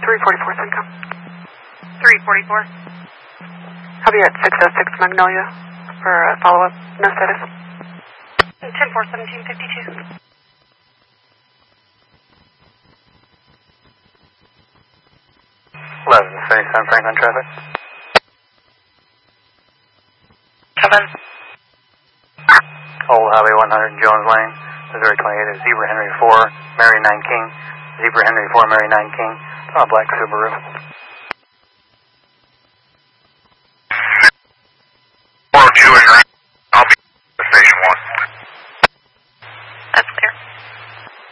344 Simcoe. 344. Have you at 606 Magnolia for a follow-up? No status. 10-4-17-52. 1177 Franklin traffic. 7. Old Highway 100 Jones Lane, Missouri 28 is Zebra Henry 4, Mary 9 King. Zebra Henry 4, Mary 9 King. On a black Subaru. 4 2 and